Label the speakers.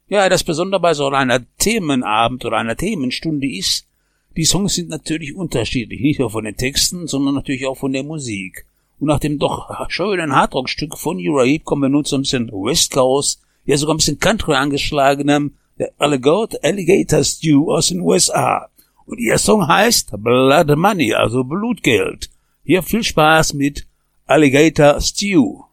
Speaker 1: Ja, das Besondere bei so einer Themenabend oder einer Themenstunde ist, die Songs sind natürlich unterschiedlich, nicht nur von den Texten, sondern natürlich auch von der Musik. Und nach dem doch schönen Hardrock-Stück von Uriah Heep kommen wir nun zu ein bisschen West Coast, ja sogar ein bisschen Country angeschlagenem, der Alligator Stew aus den USA. Und ihr Song heißt Blood Money, also Blutgeld. Hier viel Spaß mit Alligator Stew.